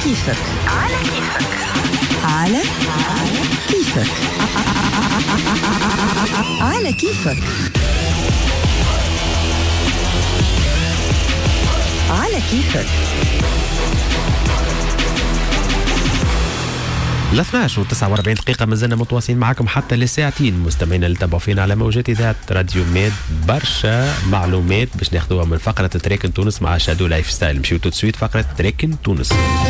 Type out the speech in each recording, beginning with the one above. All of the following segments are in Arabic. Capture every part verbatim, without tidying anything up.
كيفك على كيفك على كيفك على كيفك على كيفك. الاثناش وتسعة وأربعين دقيقة مازلنا متواصلين معكم حتى لساعتين مستمعين اللي تابعوا فينا على موجات إذاعة راديو ميد. برشا معلومات باش ناخذوها من فقرة تريكن تونس مع شادو لايف ستايل. نمشيو تو سويت فقرة تريكن تونس.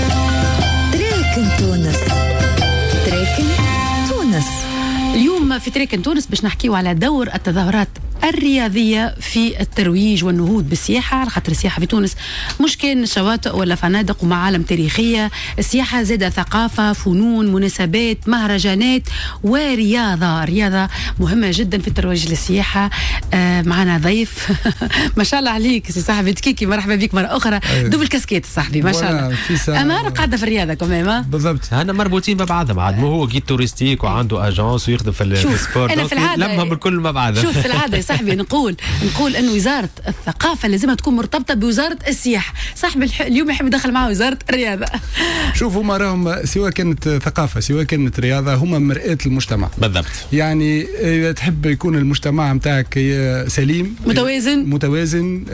تريكن تونس تريكن تونس. اليوم في تريكن تونس باش نحكيو على دور التظاهرات الرياضية في الترويج والنهوض بالسياحة، على خاطر السياحة في تونس مش كان شواطئ ولا فنادق ومعالم تاريخية، السياحة زادة ثقافة، فنون، مناسبات، مهرجانات ورياضة. رياضة مهمة جدا في الترويج للسياحة. آه معنا ضيف ما شاء الله عليك سي صاحبي تكيكي، مرحبا بك مرة أخرى. دوبل كاسكيت صاحبي ما شاء الله. أمانة قاعدة في الرياضة كمان بالضبط. أنا مربوطين ببعضهم عاد، مو هو جيد توريستيك وعنده أجانس ويخدم في السبورت. أنا في العادة لمهم الكل مع بعض. شوف في العادة صاحبي نقول نقول انه وزاره الثقافه لازم تكون مرتبطه بوزاره السياحه. صاحبي اليوم يحب يدخل معه وزاره الرياضه. شوفوا ما راهم سواء كانت ثقافه سواء كانت رياضه هما مرآة المجتمع بالضبط. يعني اذا تحب يكون المجتمع نتاعك سليم متوازن متوازن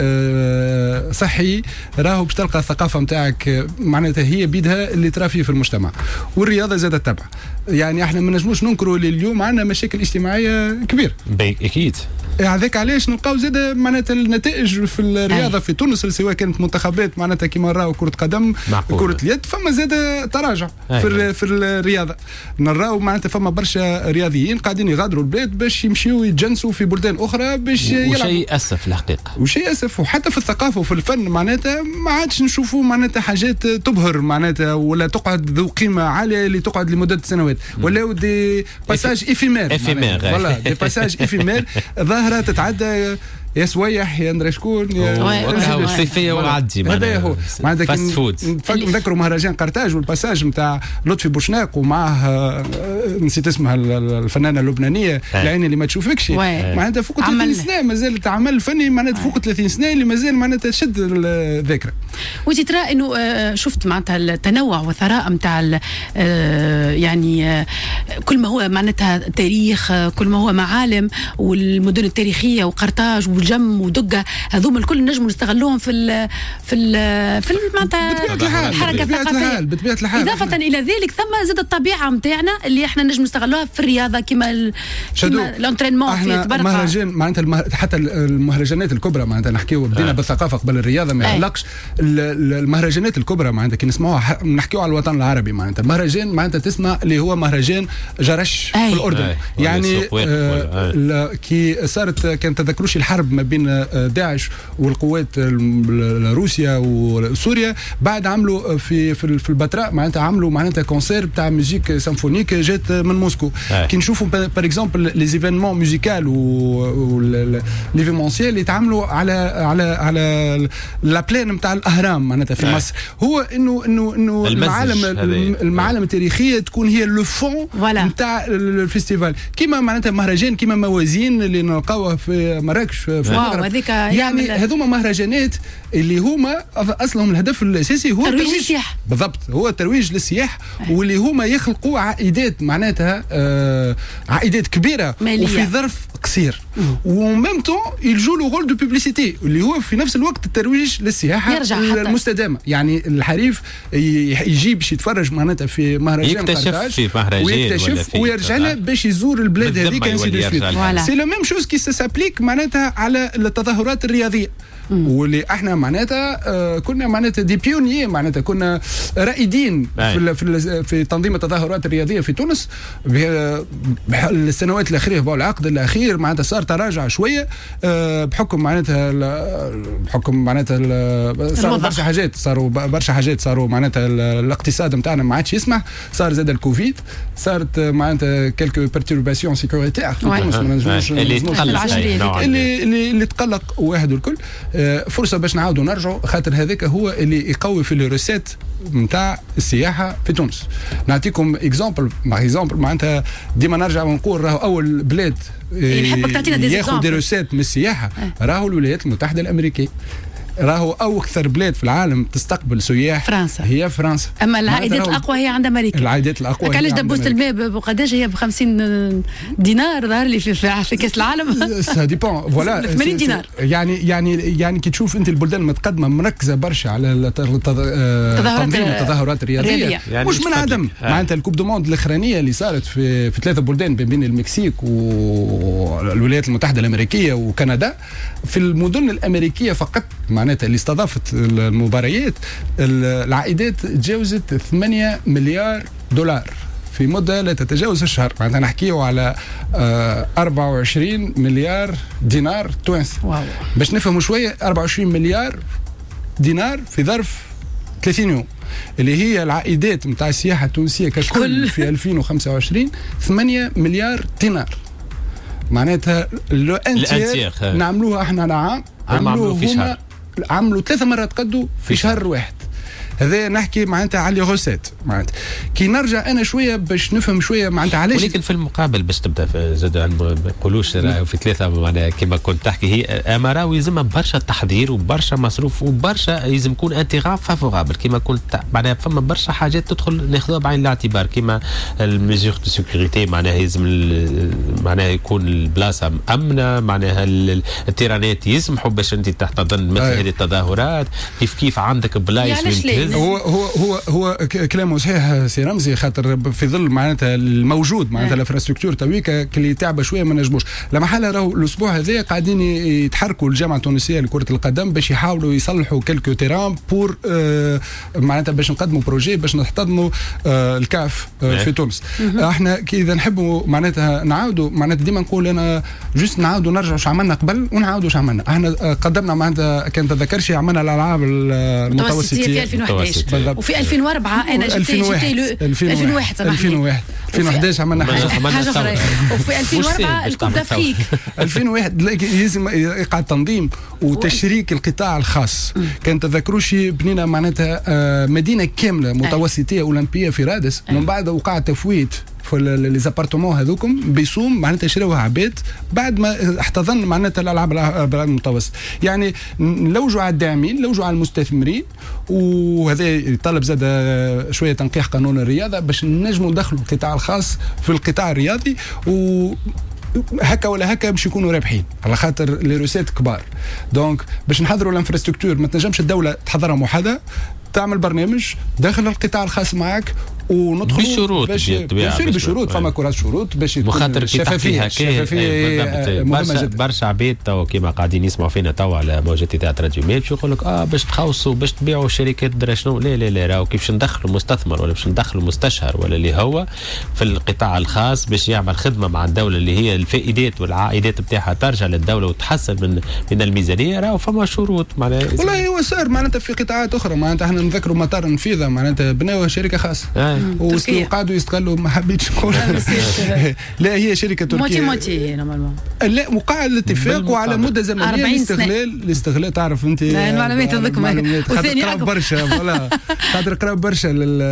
آه صحي، راهو باش تلقى الثقافه نتاعك معناتها هي بيدها اللي ترى فيه في المجتمع، والرياضه زادت تبع. يعني احنا ما نجموش ننكروا اليوم عندنا مشاكل اجتماعيه كبيره اكيد. هذاك علاش نلقاو زاد معناتها النتائج في الرياضه أي. في تونس سواء كانت منتخبات معناتها كيما نراو كره قدم كره اليد، فما زاد تراجع أي. في في الرياضه. نراو معناتها فما برشا رياضيين قاعدين يغادروا البلاد باش يمشيو يتجنسوا في بلدان اخرى باش يلعبوا. وشيء اسف الحقيقه، وشيء اسف. وحتى في الثقافه وفي الفن معناتها ما عادش نشوفوا معناتها حاجات تبهر معناتها ولا تقعد ذو قيمه عاليه اللي تقعد لمده سنوات، ولا دي باساج افيمير افيمير دي باساج افيمير ظاهره تتعدى يا سويح يا ندري شكون يا صيفيه وعدي. هذا هو معناتها فاست فود. نذكروا مهرجان قرطاج والباساج نتاع لطفي بوشناق ومعه نسيت اسمها الفنانه اللبنانيه العين اللي ما تشوفكش، معناتها فوق ثلاثين سنه مازال عمل فني معناتها فوق ثلاثين سنه اللي مازال معناتها تشد الذاكره. وانت ترى انه شفت معناتها التنوع والثراء نتاع يعني كل ما هو معناتها تاريخ، كل ما هو معالم والمدن التاريخيه وقرطاج والجم ودقه، هذوما الكل نجموا نستغلوهم في ال في ال في معناتها الحركه الثقافيه بطبيعه الحال. اضافه الى ذلك ثم زاد الطبيعه نتاعنا اللي احنا نجموا نستغلوها في الرياضه كما كما الانترينمون في تبرقه. مهرجان معناتها المه... حتى المهرجانات الكبرى معناتها نحكيو بدينا آه. بالثقافه قبل الرياضه ما يعلقش. المهرجانات الكبرى معناتها كي نسمعوها نحكيو على الوطن العربي معناتها المهرجان معناتها تسمع اللي هو مهرجان جرش أي. في الاردن أي. يعني آه كي صارت كان تذكروش الحرب ما بين داعش والقوات الروسيا وسوريا، بعد عملوا في في, في البتراء معناتها عملوا معناتها كونسير بتاع ميوزيك سيمفونيك جات من موسكو. كي نشوفوا بار اكزومبل لي زيفينمون ميوزيكال و ليفيمونسيال اللي يتعاملوا على على على لا بلان نتاع الاهرام معناتها في مصر، هو انه انه انه المعالم المعالم التاريخيه تكون هي لو فون نتاع الفيستيفال، كيما معناتها مهرجان كيما موازين اللي نلقاوها في مراكش في المغرب. يعني هذوما مهرجانات اللي هما اصلهم الهدف الاساسي هو ترويج السياحه. بالضبط، هو الترويج للسياحه، واللي هما يخلقوا عائدات معناتها آه عائدات كبيره مالية. وفي ظرف قصير، وميم طون يلجوا له رول دو بوبليسيتي اللي هو في نفس الوقت الترويج للسياحه المستدامه. يعني الحريف يجي باش يتفرج معناتها في مهرجان يكتشف في مهرجان ويكتشف ويرجع له باش يزور البلاد هذيك. سي لو ميم شوز كي سابليك معناتها على التظاهرات الرياضيه، واللي احنا معناتها آه كنا معناتها دي بيونيي معناتها كنا رائدين في في في تنظيم التظاهرات الرياضيه في تونس. السنوات الاخيره بالعقد الاخير معناتها صار تراجع شويه آه بحكم معناتها بحكم معناتها صاروا برشا حاجات صاروا برشا حاجات صاروا معناتها الاقتصاد نتاعنا ما عادش يسمح، صار زاد الكوفيد، صارت معناتها كيلكو بيرتورباسيون سيكوريتير في تونس ما نجموش اللي اللي تقلق واحد والكل. فرصه باش نعاودوا نرجعوا، خاطر هذاك هو اللي يقوي في الريسيت نتاع السياحه في تونس. نعطيكم اكزامبل مع اكزامبل معناتها ديما نرجع ونقول راهو اول بلاد ياخذ دي ريسيت من السياحه راهو الولايات المتحده الامريكيه. راهو او اكثر بلاد في العالم تستقبل سياح فرنسا هي فرنسا. اما العائدات الاقوى هي عند امريكا. العائدات الاقوى علاش دبوسه الماء بقداش هي ب خمسين دينار ظهر لي في, في, في كاس العالم. سا ديبون فوالا ثمانين دينار. يعني يعني يعني كي تشوف انت البلدان المتقدمه مركزه برشا على تنظيم التظاهرات الرياضيه يعني مش من عدم. معناتها الكوب دو موند الاخرانيه اللي صارت في في ثلاثه بلدان بين المكسيك والولايات المتحده الامريكيه وكندا، في المدن الامريكيه فقط معناتها اللي استضافت المباريات العائدات تجاوزت ثمانية مليار دولار في مده لا تتجاوز الشهر. معناتها نحكيو على أربعة وعشرين مليار دينار توانسي. باش نفهموا شويه أربعة وعشرين مليار دينار في ظرف ثلاثين يوم، اللي هي العائدات نتاع السياحه التونسيه ككل في ألفين وخمسة وعشرين ثمانية مليار دينار. معناتها لو انتير نعملوها احنا نعم عملوه هما عملوا ثلاث مرات قدوا في شهر واحد. هذا نحكي معناتها على غوسات. معناتها كي نرجع انا شويه باش نفهم شويه معناتها علاش. ولكن في المقابل باش تبدا زاد ما نقولوش في ثلاثه معناها كما كنت تحكي هي امارا ويلزمها برشا تحضير وبرشا مصروف وبرشا يلزم يكون انتغام فافورابل كما كنت معناها فما برشا حاجات تدخل ناخذوها بعين الاعتبار كما الميزور دو سيكوريتي. معناها يلزم معناها يكون البلاصه امنه، معناها التيرانات يسمحوا باش انت تحتضن مثل هذه التظاهرات. كيف كيف عندك بلايص هو هو هو هو كلامه صحيح سي رمزي، خاطر في ظل معناتها الموجود معناتها الانفراستركتور تويكا اللي تعبه شويه ما نجموش. لما حاله راهو الاسبوع هذا قاعدين يتحركوا الجامعه التونسيه لكره القدم باش يحاولوا يصلحوا كلكو تيران بور آه معناتها باش نقدموا بروجي باش نحتضنوا آه الكاف آه في تونس. احنا كي اذا نحبوا معناتها نعاودوا معناتها ديما نقول انا جست نعاودوا نرجعوا شو عملنا قبل ونعاودوا شو عملنا. احنا قدمنا معناتها كان تذكرش عملنا الالعاب المتوسطيه ألفين وأحد عشر وفي ألفين وأربعة انا جيت جيت ألفين وواحد ألفين وواحد ألفين وأحد عشر عملنا حاجه حاجه اخرى. وفي ألفين وأربعة الكوب دافريك. ألفين وواحد لازم يقع تنظيم وتشريك القطاع الخاص. كان تذكروش بنينا معناتها مدينه كامله متوسطيه اولمبيه في رادس. من بعد وقع تفويت في لي زابارتمون هذوكم بيسوم معناتها شراوها عباد بعد ما احتضن معناتها الالعاب المتوسط. يعني نلوجوا على الداعمين نلوجوا على المستثمرين، وهذا يطلب زاد شويه تنقيح قانون الرياضه باش نجموا ندخلوا القطاع الخاص في القطاع الرياضي، و هكا ولا هكا باش يكونوا رابحين على خاطر لي روسيت كبار. دونك باش نحضروا الانفراستركتور ما تنجمش الدوله تحضرها محاذاه، تعمل برنامج داخل القطاع الخاص معك وندخل بشروط بشروط بشروط فما كرات شروط باش مخاطر شفافيه شفافيه مهمه جدا. برشا عباد تو كيما قاعدين يسمعوا فينا تو على موجات اذاعه راديو ميد باش يقول لك اه باش تخوصوا باش تبيعوا شركات درا شنو. لا لا لا راهو كيفاش ندخلوا مستثمر ولا باش ندخلوا مستشهر ولا اللي هو في القطاع الخاص باش يعمل خدمه مع الدوله اللي هي الفائدات والعائدات نتاعها ترجع للدوله وتحسن من من الميزانيه. راهو فما شروط معناها والله هو صار معناتها في قطاعات اخرى. معناتها احنا نذكروا مطار نفيذه معناتها بناوها شركه خاصه وقعدوا يستغلوا ما حبيتش نقول لا هي شركه تركيه موتي موتي نورمالمون لا وقع الاتفاق وعلى مده زمنيه لاستغلال الاستغلال. تعرف انت المعلومات هذوك وثاني قراب برشا فوالا خاطر قراب برشا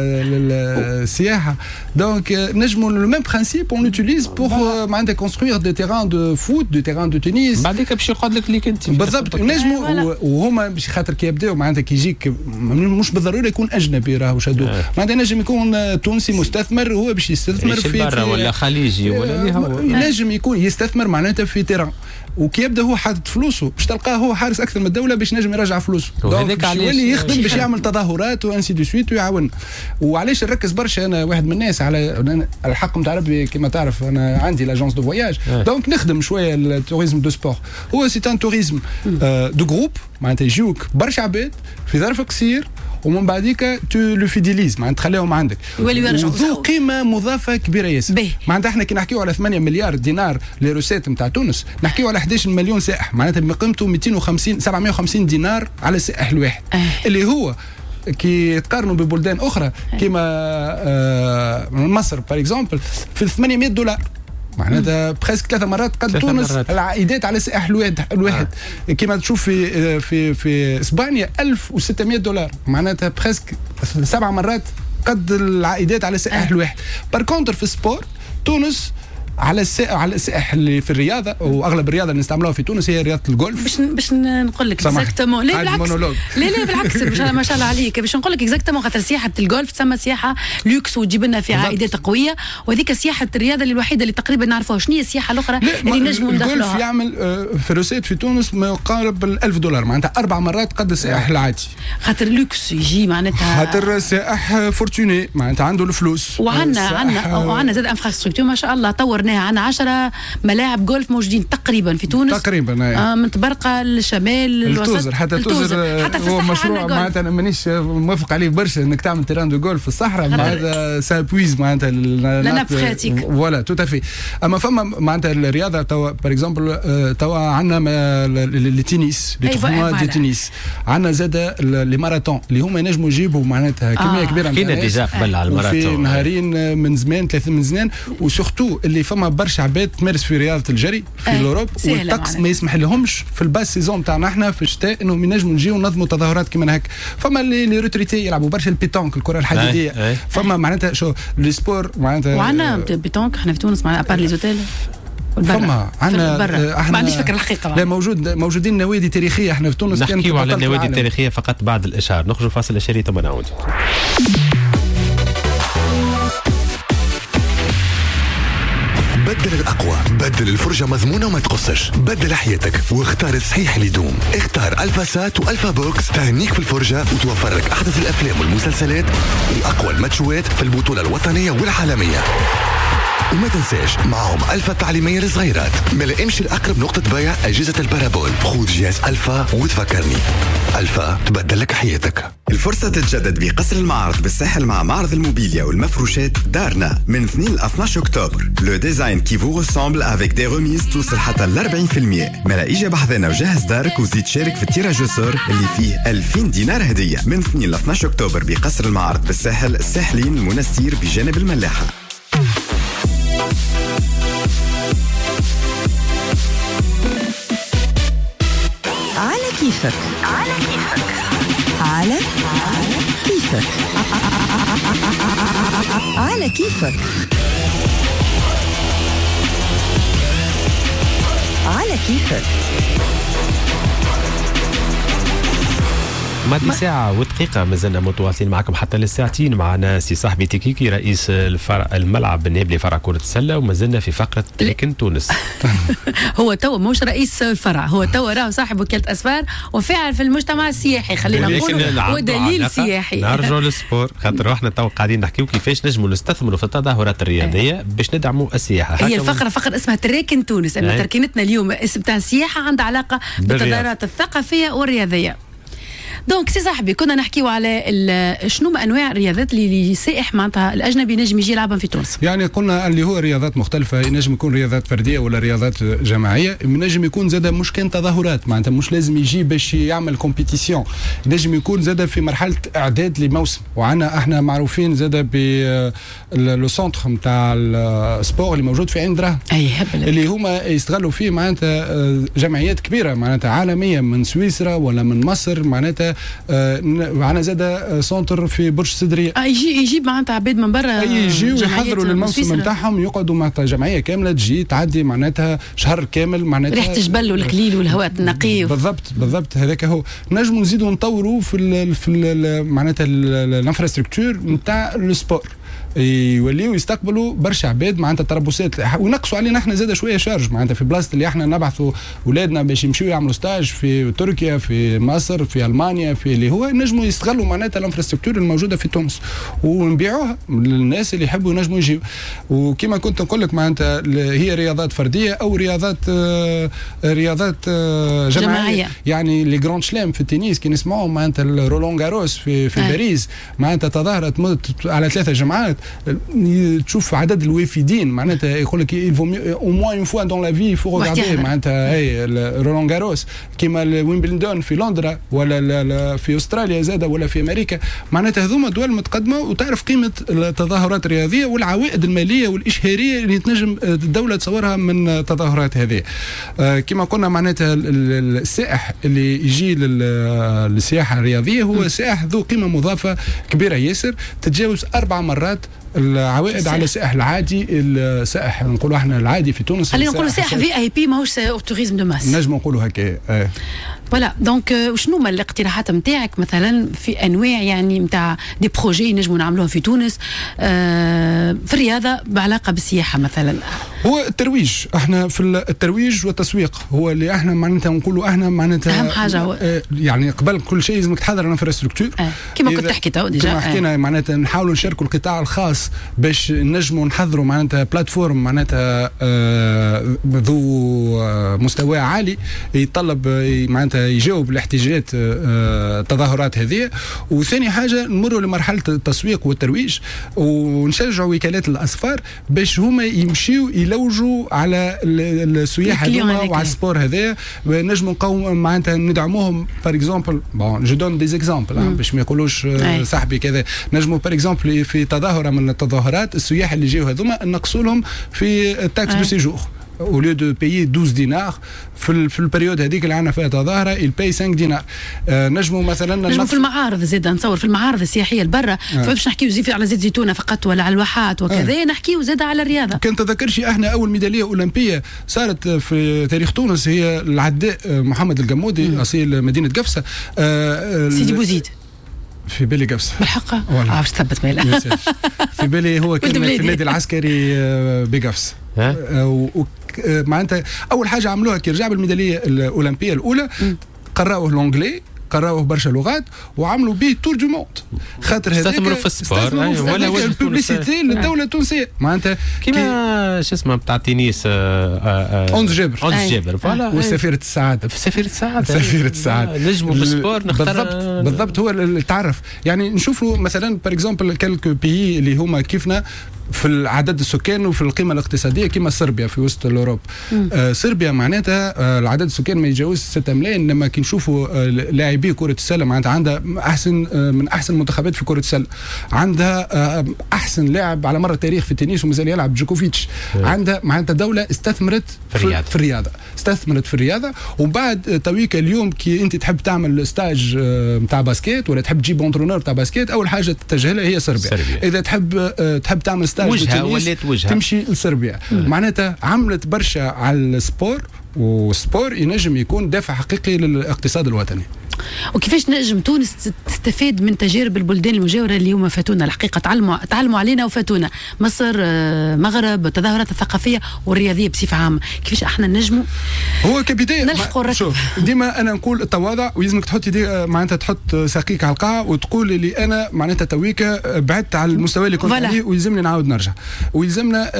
للسياحه. دونك نجموا لو ميم برانسيب اون يوتيليز بور معناتها كونستروير دي تيران دو فوت دو تيران دو تنس. بعديك باش يقعد لك ليك انت بالضبط نجموا وهما باش خاطر كي يبداو معناتها كي يجيك مش بالضروره يكون اجنبي راهو شادو معناتها نجم يكون تونسي مستثمر هو باش يستثمر في, في ولا خليجي ولا اللي هو نجم يكون يستثمر معناتها في تيران وكي يبدا هو حاطط فلوسه باش تلقاه هو حارس اكثر من الدوله باش نجم يرجع فلوسه. دونك يولي يخدم باش يعمل تظاهرات وانسي دو سويت ويعاون. وعلاش نركز برشا انا واحد من الناس على الحق نتاع ربي كما تعرف انا عندي لاجونس دو فواياج دونك نخدم شويه التوريزم دو سبور. هو سي ان توريزم دو جروب معناتها يجيوك برشا عباد في ظرف قصير ومن بعديك تو لو فيديليز معناتها تخليهم عندك ذو قيمه مضافه كبيره ياسر. معناتها احنا كي نحكيو على ثمانية مليار دينار لي روسيت نتاع تونس نحكيو على أحد عشر مليون سائح معناتها بقيمته مئتين وخمسين سبعمائة وخمسين دينار على السائح الواحد أه. اللي هو كي تقارنوا ببلدان اخرى كيما آه مصر باغ اكزومبل في ثمانمائة دولار معناتها بريسك ثلاث مرات قد تونس العائدات على السائح الواحد الواحد آه. كما تشوف في في في اسبانيا ألف وستمائة دولار معناتها بريسك سبع مرات قد العائدات على السائح آه. الواحد. بار كونتر في السبور تونس على السائح على السائح اللي في الرياضه، واغلب الرياضه اللي نستعملوها في تونس هي رياضه الجولف. باش باش نقول لك اكزاكتومون لا بالعكس لا لا بالعكس ما شاء الله عليك، باش نقول لك اكزاكتومون خاطر سياحه الجولف تسمى سياحه لوكس وتجيب لنا في عائدات قويه، وهذيك سياحه الرياضه اللي الوحيده اللي تقريبا نعرفوها. شنو هي السياحه الاخرى اللي نجموا ندخلوها؟ الجولف يعمل في روسيت في تونس ما يقارب ال ألف دولار، معناتها اربع مرات قد السائح العادي. خاطر لوكس يجي معناتها خاطر سائح فورتوني معناتها عنده الفلوس. وعندنا عندنا وعندنا زاد انفراستركتور ما شاء الله طورناها، عندنا عشرة ملاعب جولف موجودين تقريبا في تونس تقريبا آه من تبرقه للشمال التوزر حتى التوزر حتى في هو مشروع معناتها انا مانيش موافق عليه برشا انك تعمل تيران دو جولف في الصحراء، معناتها سابويز معناتها لا نابخاتيك ولا تو تافي. اما فما معناتها الرياضه توا باغ اكزومبل توا عندنا التنس لي تورنوا دي تنس، عندنا زاد لي ماراثون اللي هما ينجموا يجيبوا معناتها كميه كبيره من الناس. ديجا قبل على الماراثون في نهارين من زمان ثلاثه من زمان، وسورتو اللي فما برشا عباد تمارس في رياضه الجري في اوروب، والطقس ما يسمح لهمش في الباس سيزون تاعنا احنا في الشتاء انهم ينجموا نجيو ننظموا تظاهرات كيما هكا. فما اللي روتريتي يلعبوا برشا البيتونك الكره الحديديه أي. أي. فما معناتها شو لي سبور معناتها وعندنا بيتونك احنا في تونس معناتها ابار لي زوتيل فما عندنا احنا ما عنديش فكره الحقيقه. لا موجود موجودين نوادي تاريخيه احنا في تونس. نحكيو على النوادي التاريخيه فقط بعد الاشهار. نخرجوا فاصل اشاري ثم نعود. بدل الأقوى، بدل الفرجة مضمونة وما تقصش، بدل حياتك واختار الصحيح اللي يدوم. اختار ألفا سات وألفا بوكس تهنيك في الفرجة وتوفر لك أحدث الأفلام والمسلسلات وأقوى الماتشوات في البطولة الوطنية والعالمية. وما تنساش معهم ألفا التعليمية للصغيرات. ما لقمش الأقرب نقطة بيع أجهزة البارابول، خذ جهاز ألفا وتفكرني. ألفا تبدل لك حياتك. الفرصة تتجدد بقصر المعارض بالساحل مع معرض الموبيليا والمفروشات دارنا من اثنين ل اثناش أكتوبر. لو ديزاين كي فو ريسامبل افيك دي ريميز توصل حتى ل أربعين بالمئة. ملا اجا بحذنا وجهز دارك وزيد شارك في التيراج سور اللي فيه ألفين دينار هدية من اثنين ل اثناش أكتوبر بقصر المعارض بالساحل الساحلين المنستير بجانب الملاحة. على كيفك على كيفك على كيفك على كيفك على كيفك. مادي ساعة ودقيقة مازلنا متواصلين معكم حتى للساعتين. معنا سي صاحبي تيكيكي رئيس الفرع الملعب النابلي فرع كرة السلة، ومازلنا في فقرة تريكن تونس. هو توا مش رئيس الفرع، هو توا راهو صاحب وكالة أسفار وفاعل في المجتمع السياحي خلينا نقولوا، ودليل سياحي. نرجعوا للسبور خاطر احنا توا قاعدين نحكيو كيفاش نجموا نستثمروا في التظاهرات الرياضية باش ندعموا السياحة. هي الفقرة فقرة اسمها تريكن تونس، أما تركينتنا اليوم اسم تاع السياحة عندها علاقة بالتظاهرات الثقافية والرياضية. دونك سي صاحبي كنا نحكيو على شنو انواع الرياضات اللي السائح معناتها الاجنبي نجم يجي يلعبها في تونس. يعني قلنا اللي هو رياضات مختلفه، ينجم يكون رياضات فرديه ولا رياضات جماعيه، ينجم يكون زاد مش كان تظاهرات معناتها مش لازم يجي باش يعمل كومبيتيسيون، ينجم يكون زاد في مرحله اعداد لموسم. وعنا احنا معروفين زاد ب لو سونتر نتاع السبور اللي موجود في عين دراهم، اي هبل اللي هما يستغلوا فيه معناتها جمعيات كبيره معناتها عالميه من سويسرا ولا من مصر معناتها. معنا زاد سونتر في برج سدريه اه يجي يجيب معناتها عباد من برا يجيو يحضروا للموسم نتاعهم، يقعدوا معناتها جمعيه كامله تجي تعدي معناتها شهر كامل معناتها ريحه الجبل والقليل والهواء النقي. بالضبط بالضبط هذاك هو. نجموا نزيدوا نطوروا في ال في ال معناتها الانفراستركتور نتاع السبور، يوليو يستقبلوا برشا عباد معناتها تربصات ونقصوا علينا احنا زاد شويه شارج معناتها في بلاصه اللي احنا نبعثوا اولادنا باش يمشيو يعملوا ستاج في تركيا في مصر في المانيا في اللي هو نجموا يستغلوا معناتها الانفراستركتور الموجوده في تونس ونبيعوها للناس اللي يحبوا ينجموا يجيو. وكما كنت نقول لك معناتها هي رياضات فرديه او رياضات آه رياضات آه جماعيه. جماعيه يعني لي جراند شلام في التنس كي نسمعوا معناتها رولون غاروس في في باريس معناتها تظاهرت على ثلاثه جماعات، تشوف عدد الوافدين معناتها يقول لك il vaut mieux au moins une fois dans la vie il faut regarder معناتها هي رولان غاروس كيما ويمبلدون في لندن ولا في استراليا زاده ولا في امريكا معناتها هذوما دول متقدمه وتعرف قيمه التظاهرات الرياضيه والعوائد الماليه والاشهاريه اللي تنجم الدوله تصورها من التظاهرات هذه. كما قلنا معناتها السائح اللي يجي للسياحه الرياضيه هو سائح ذو قيمه مضافه كبيره ياسر، تتجاوز اربع مرات العوائد على السائح العادي، السائح نقولوا احنا العادي في تونس، خلينا نقولوا سائح في اي بي ماهوش توريزم دو ماس، نجم نقولوا هكا. اه فوالا دونك وشنو هما الاقتراحات نتاعك مثلا في انواع يعني نتاع دي بروجي نجموا نعملوها في تونس آه في الرياضه بعلاقه بالسياحه مثلا؟ هو الترويج، احنا في الترويج والتسويق هو اللي احنا معناتها نقولوا احنا معناتها اهم حاجه هو اه يعني قبل كل شيء لازمك تحضر الانفراستركتور آه. كما كنت تحكي تو ديجا كما حكينا آه. معناتها نحاولوا نشاركوا القطاع الخاص باش نجموا نحضروا معناتها بلاتفورم معناتها آه ذو آه مستوى عالي يتطلب معناتها يجاوب الاحتياجات آه التظاهرات هذه. وثاني حاجه نمروا لمرحله التسويق والترويج ونشجعوا وكالات الاسفار باش هما يمشيوا يلوجوا على السياح هذوما وعلى السبور هذا، نجموا نقوم معناتها ندعموهم. بار اكزومبل بون جو دون دي زيكزامبل باش ما يقولوش صاحبي كذا، نجموا بار اكزومبل في تظاهره من التظاهرات السياح اللي جاوا هذوما نقصوا لهم في التاكس دو سيجور au lieu de payer douze دينار في في البريود هذيك اللي عندنا فيها تظاهره يباي خمسة دينار. آه نجموا مثلا نجموا في المعارض زيد نصور في المعارض السياحيه لبرا آه. فباش نحكيو زي على زيت زيتونه فقط ولا على الواحات وكذا آه. نحكيو زيد على الرياضه. كان تذكرش احنا اول ميداليه اولمبيه صارت في تاريخ تونس هي العداء محمد الجمودي م. اصيل مدينه قفصه آه سيدي بوزيد في بالي قفصه بالحق اه باش تثبت بالي في بالي هو كان في النادي العسكري بقفص معناتها اول حاجه عملوها كي رجع بالميداليه الاولمبيه الاولى قراوه لونجلي قراوه برشا لغات وعملوا به تور دو موند خاطر هذاك استثمروا في السبور ولا ولا البوبليسيتي للدوله التونسيه معناتها كيما شو اسمه بتاع التنس أونز جابر أونز جابر فوالا وسفيره السعاده سفيره السعاده سفيره السعاده نجموا بالسبور نختار بالضبط بالضبط هو التعرف يعني نشوفوا مثلا بار اكزومبل كالكو بيي اللي هما كيفنا في العدد السكان وفي القيمه الاقتصاديه كما صربيا في وسط الاوروب. آه صربيا معناتها آه العدد السكان ما يتجاوز ستة ملايين، لما كي نشوفوا آه لاعبي كره السله معناتها عندها احسن آه من احسن المنتخبات في كره السله، عندها آه احسن لاعب على مر التاريخ في التنس ومازال يلعب جوكوفيتش، عندها معناتها دوله استثمرت في الرياضه في الرياضه استثمرت في الرياضه. وبعد تويكا اليوم كي انت تحب تعمل ستاج نتاع آه باسكيت ولا تحب تجيب اونترونور نتاع باسكيت اول حاجه تتجه لها هي صربيا. صربيا. اذا تحب آه تحب تعمل وجهه ولات وجهه تمشي لصربيا. معناتها عملت برشا على السبور والسبور ينجم يكون دافع حقيقي للاقتصاد الوطني. وكيفاش نجم تونس تستفيد من تجارب البلدان المجاوره اللي هما فاتونا الحقيقه تعلموا تعلموا علينا وفاتونا مصر مغرب التظاهرات الثقافيه والرياضيه بصفه عامه كيفاش احنا نجموا هو كبدايه نلحقوا الركب. ديما انا نقول التواضع ويلزمك تحط دي معناتها تحط ساقيك على القاع وتقول لي انا معناتها تويكا بعدت على المستوى اللي كنت عليه ويلزمني نعاود نرجع ويلزمنا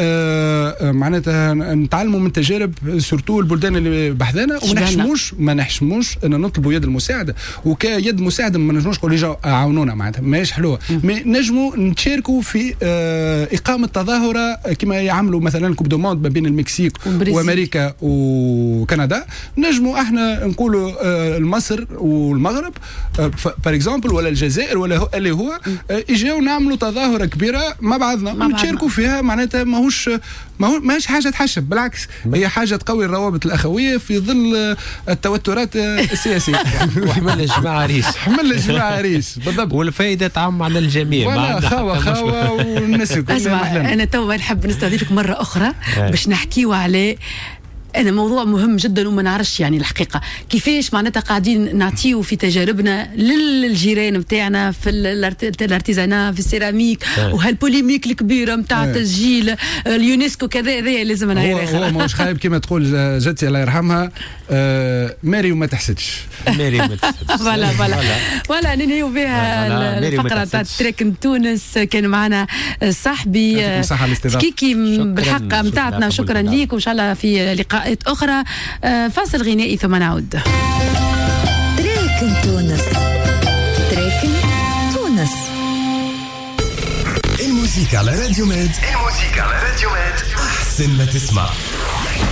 آه معناتها نتعلموا من تجارب سورتو البلدان اللي بحذانا وما نحشموش ما نحشموش ان نطلبوا يد المساعده وكيد مساعده ما نجموش نقولوا يجوا عاونونا معناتها ماهيش حلوه مي نجموا نشاركوا في آه اقامه تظاهره كما يعملوا مثلا كوب دو موند ما بين المكسيك وامريكا وكندا نجموا احنا نقولوا آه مصر والمغرب آه بار اكزومبل ولا الجزائر ولا هو اللي هو آه اجاو نعملوا تظاهره كبيره مع بعضنا ونشاركوا فيها معناتها ماهوش ماهيش حاجه تحشب بالعكس هي حاجه تقوي الروابط الاخويه في ظل التوترات السياسيه وحمل الجماعه ريش حمل الجماعه ريش بالضبط والفائده تعم على الجميع ولا خاوه خاوه والناس الكل. اسمع انا تو نحب نستضيفك مره اخرى باش نحكيوا عليه أنا موضوع مهم جدا وما نعرفش يعني الحقيقة كيفاش معناتها قاعدين نعطيو في تجاربنا للجيران بتاعنا في الارتيزانا في السيراميك وهالبوليميك الكبيرة متاع تسجيل اليونسكو كذا هذا لازم أنا هو, هو مش خايب كما تقول جدتي الله يرحمها آه ماري وما تحسدش ماري وما تحسدش فوالا فوالا فوالا ننهيو بها الفقرة تاع تريك تونس كان معنا صاحبي كيكي بالحق متاعتنا شكرا ليك وإن شاء الله في لقاء أخرى. فاصل غنائي ثم نعود. تريكن تونس تريكن تونس الموسيقى على راديو ميد الموسيقى على راديو ميد أحسن ما تسمع.